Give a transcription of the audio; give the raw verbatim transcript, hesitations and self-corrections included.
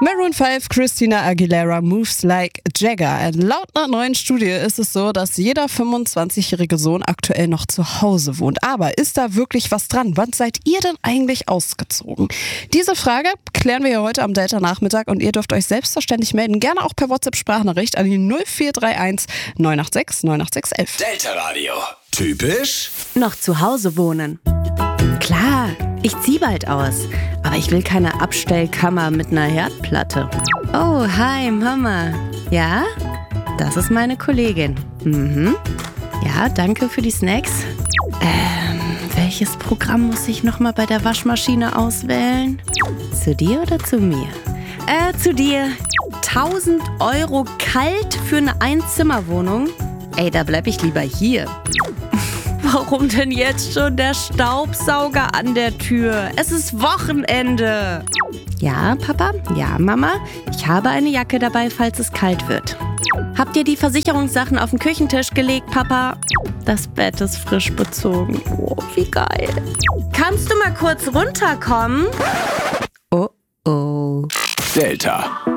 Maroon fünf, Christina Aguilera, Moves Like Jagger. Laut einer neuen Studie ist es so, dass jeder fünfundzwanzigjährige Sohn aktuell noch zu Hause wohnt. Aber ist da wirklich was dran? Wann seid ihr denn eigentlich ausgezogen? Diese Frage klären wir hier heute am Delta-Nachmittag und ihr dürft euch selbstverständlich melden. Gerne auch per WhatsApp-Sprachnachricht an die null vier drei eins neun acht sechs neun acht sechs elf. Delta Radio. Typisch Noch zu Hause wohnen. Klar, ich zieh bald aus, aber ich will keine Abstellkammer mit einer Herdplatte. Oh, hi Mama. Ja? Das ist meine Kollegin. Mhm. Ja, danke für die Snacks. Ähm, welches Programm muss ich nochmal bei der Waschmaschine auswählen? Zu dir oder zu mir? Äh, zu dir. tausend Euro kalt für eine Einzimmerwohnung? Ey, da bleib ich lieber hier. Warum denn jetzt schon der Staubsauger an der Tür? Es ist Wochenende. Ja, Papa? Ja, Mama? Ich habe eine Jacke dabei, falls es kalt wird. Habt ihr die Versicherungssachen auf den Küchentisch gelegt, Papa? Das Bett ist frisch bezogen. Oh, wie geil. Kannst du mal kurz runterkommen? Oh, oh. Delta.